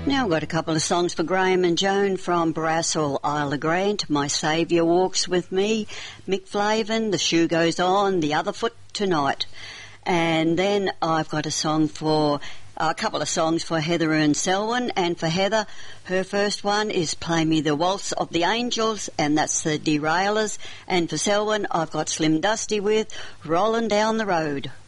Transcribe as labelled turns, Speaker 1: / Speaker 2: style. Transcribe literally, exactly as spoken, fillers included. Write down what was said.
Speaker 1: Now I've got a couple of songs for Graham and Joan from Brassall, Isle of Grant. My Saviour Walks With Me, Mick Flavin, The Shoe Goes On, The Other Foot Tonight. And then I've got a song for, a couple of songs for Heather and Selwyn. And for Heather, her first one is Play Me the Waltz of the Angels, and that's the Derailers. And for Selwyn, I've got Slim Dusty with Rollin' Down the Road.